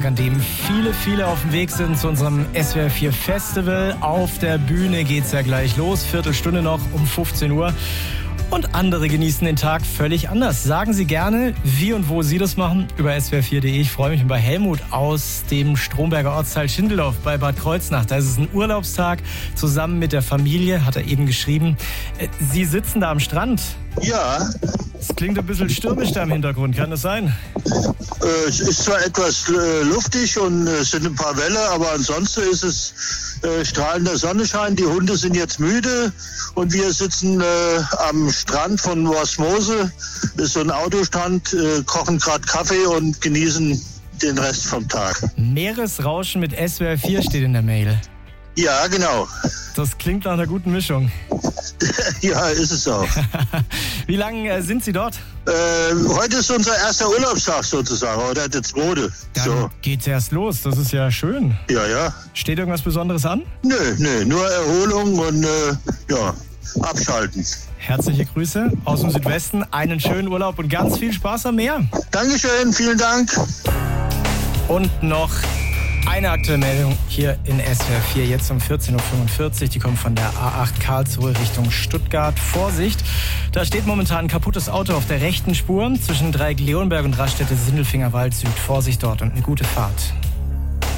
an dem viele auf dem Weg sind zu unserem SWR 4 Festival. Auf der Bühne geht's ja gleich los, Viertelstunde noch um 15 Uhr. Und andere genießen den Tag völlig anders. Sagen Sie gerne, wie und wo Sie das machen, über swr4.de. Ich freue mich bei Helmut aus dem Stromberger Ortsteil Schindeldorf bei Bad Kreuznach. Da ist es ein Urlaubstag zusammen mit der Familie, hat er eben geschrieben. Sie sitzen da am Strand. Ja. Es klingt ein bisschen stürmisch da im Hintergrund, kann das sein? Es ist zwar etwas luftig und es sind ein paar Welle, aber ansonsten ist es strahlender Sonnenschein. Die Hunde sind jetzt müde und wir sitzen am Strand von Morsmose. Das ist so ein Autostrand, kochen gerade Kaffee und genießen den Rest vom Tag. Meeresrauschen mit SWR 4 steht in der Mail. Ja, genau. Das klingt nach einer guten Mischung. Ja, ist es auch. Wie lange sind Sie dort? Heute ist unser erster Urlaubstag sozusagen, oder der zweite. Dann so. geht's erst los, das ist ja schön. Ja. Steht irgendwas Besonderes an? Nö, nur Erholung und abschalten. Herzliche Grüße aus dem Südwesten, einen schönen Urlaub und ganz viel Spaß am Meer. Dankeschön, vielen Dank. Und noch eine aktuelle Meldung hier in SWR 4, jetzt um 14.45 Uhr. Die kommt von der A8 Karlsruhe Richtung Stuttgart. Vorsicht, da steht momentan ein kaputtes Auto auf der rechten Spur zwischen Dreieck Leonberg und Raststätte Sindelfingerwald Süd. Vorsicht dort und eine gute Fahrt.